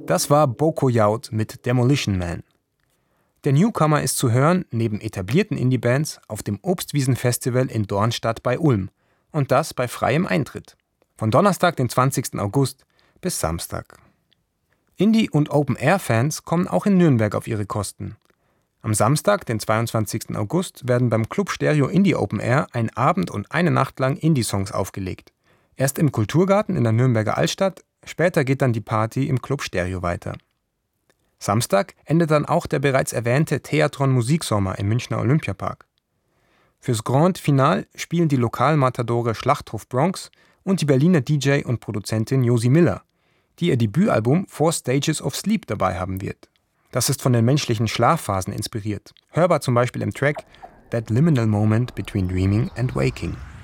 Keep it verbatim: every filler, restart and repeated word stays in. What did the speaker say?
Das war Boko Yaut mit Demolition Man. Der Newcomer ist zu hören, neben etablierten Indie-Bands, auf dem Obstwiesen-Festival in Dornstadt bei Ulm. Und das bei freiem Eintritt. Von Donnerstag, den zwanzigsten August, bis Samstag. Indie- und Open-Air-Fans kommen auch in Nürnberg auf ihre Kosten. Am Samstag, den zweiundzwanzigsten August, werden beim Club Stereo Indie Open Air ein Abend und eine Nacht lang Indie-Songs aufgelegt. Erst im Kulturgarten in der Nürnberger Altstadt, später geht dann die Party im Club Stereo weiter. Samstag endet dann auch der bereits erwähnte Theatron Musiksommer im Münchner Olympiapark. Fürs Grand Finale spielen die Lokalmatadore Schlachthof Bronx und die Berliner D J und Produzentin Josi Miller, die ihr Debütalbum Four Stages of Sleep dabei haben wird. Das ist von den menschlichen Schlafphasen inspiriert, hörbar zum Beispiel im Track That Liminal Moment Between Dreaming and Waking.